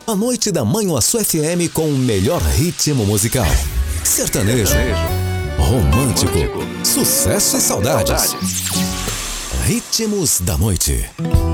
A noite da Manhuaçu FM com o melhor ritmo musical. Sertanejo, romântico, sucesso e saudades. Ritmos da noite.